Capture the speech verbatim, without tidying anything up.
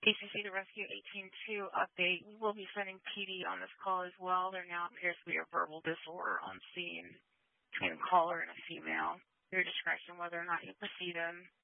A C C to Rescue eighteen two update. We will be sending P D on this call as well. There now appears to be a verbal disorder on scene between a caller and a female. Your discretion whether or not you proceed in.